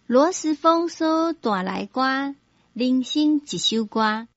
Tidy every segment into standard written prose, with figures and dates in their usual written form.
罗斯风所带来歌，人生一首歌。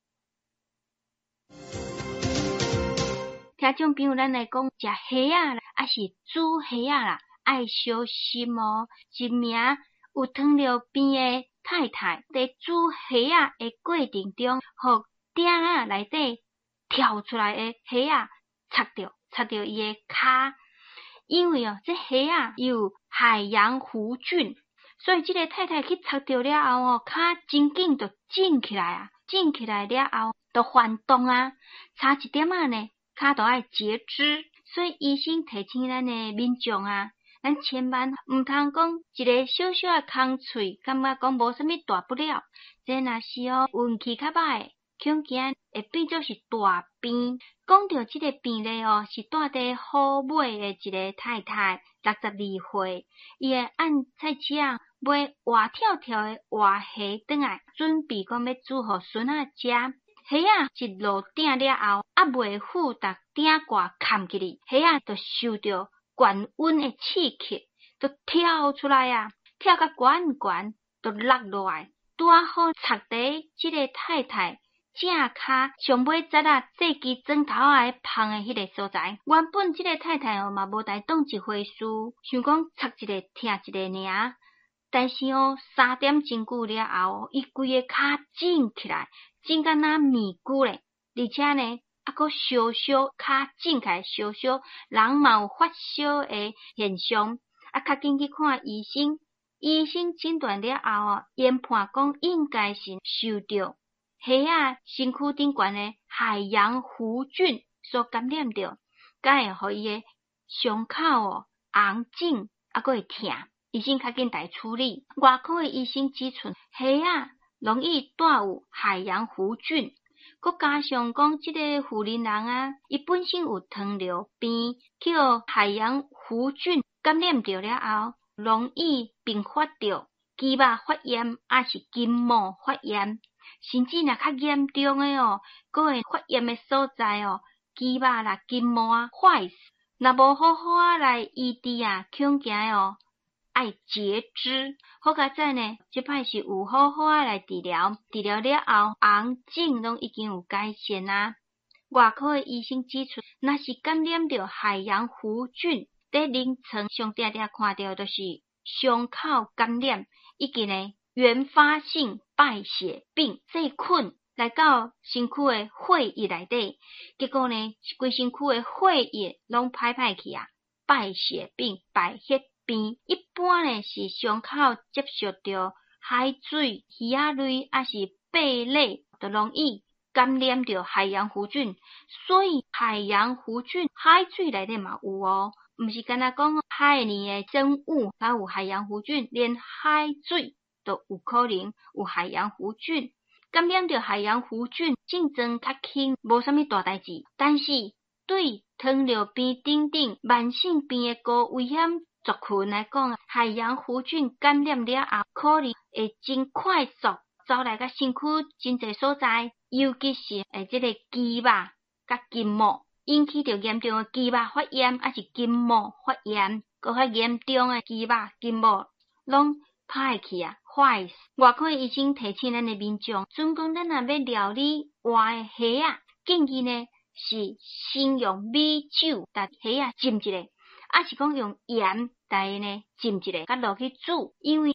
听众朋友，咱来讲食虾啊，还是煮虾啊啦，爱小心哦。一名有糖尿病的太太，在煮虾啊的过程中，互鼎啊内底跳出来的虾啊插着伊的骹，因为这虾啊有海洋弧菌。所以这个太太去插着了后骹真紧就紧起来了后就翻动啊，差一点呢，骹就爱截肢。所以医生提醒咱的民众啊，咱千万毋通讲一个小小的空喙，感觉讲无啥物大不了。这若是运气较歹，恐惊会变做是大病。讲到这个病例是住伫虎尾的一个太太，62岁，伊会按菜市啊买活跳跳的活虾转来，准备讲要煮互孙仔食。虾啊一落鼎了后，未赴逐鼎挂砍起哩，虾啊就受到高温的刺激，就跳出来啊，跳到悬，就落落来，拄好插伫这个太太正骹上尾节啊，这支砖头啊芳的迄个所在。原本这个太太嘛无大当一回事，想讲插一个疼一个尔。但是3点钟久了后，伊规个骹紧起来，紧甲那面具咧，而且呢，佫烧骹紧起来烧，人嘛有发烧的现象，较紧去看医生。医生诊断了后研判讲应该是受到虾啊身躯顶悬的海洋弧菌所感染着，才会互伊的伤口红肿，佫会疼。医生较紧来处理。外科的医生指出，虾啊容易带有海洋弧菌，佮加上讲这个妇人人啊，伊本身有糖尿病，去海洋弧菌感染着了后，容易并发着肌肉发炎，还是筋膜发炎，甚至若较严重的佮会发炎的所在肌肉啦、筋膜啊坏死，若无好好来医治啊，恐惊爱截肢。好佳在呢，即摆是有好好来治疗了后，红肿拢已经有改善啊。外科的医生指出，若是感染着海洋弧菌，在临床上常常看到就是伤口感染，以及呢原发性败血病细菌来到身躯的血液内底，结果呢规身躯的血液拢歹去啊，败血病、败血病一般呢是伤口接触到海水、鱼仔类还是贝类，就容易感染着海洋弧菌。所以海洋弧菌海水内底嘛有毋是干那讲海里的生物才有海洋弧菌，连海水都有可能有海洋弧菌。感染着海洋弧菌症状较轻，无啥物大代志，但是对糖尿病等等慢性病的高危险族群来讲，海洋弧菌感染了后，可能会真快速走来到身躯真侪所在，尤其是这个肌肉甲筋膜，引起着严重的肌肉发炎，还是筋膜发炎，搁较严重的肌肉筋膜拢歹去啊，坏死。外科医生提醒咱的民众，准讲咱若要料理活的虾啊，建议呢是先用米酒把虾啊浸一下。还是讲用盐，大呢浸一下，甲落去煮，因为